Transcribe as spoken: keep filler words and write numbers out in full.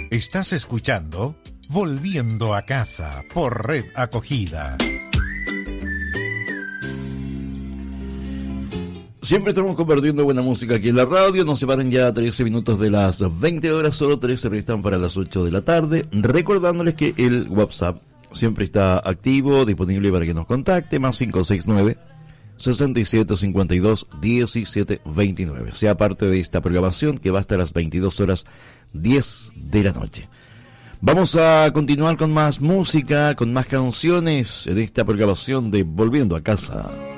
Estás escuchando Volviendo a Casa por Red Acogida. Siempre estamos compartiendo buena música aquí en la radio. Nos separan ya trece minutos de las veinte horas, solo trece restan para las ocho de la tarde. Recordándoles que el WhatsApp siempre está activo, disponible para que nos contacte, más cinco seis nueve, seis siete cinco dos, uno siete dos nueve. Sea parte de esta programación que va hasta las veintidós horas diez de la noche. Vamos a continuar con más música, con más canciones en esta programación de Volviendo a Casa.